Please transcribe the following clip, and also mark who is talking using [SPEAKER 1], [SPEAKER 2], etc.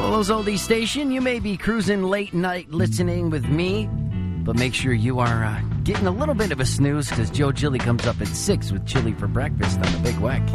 [SPEAKER 1] Polo's Oldie Station. You may be cruising late night listening with me, but make sure you are getting a little bit of a snooze because Joe Chili comes up at 6 with chili for breakfast on the Big Weck.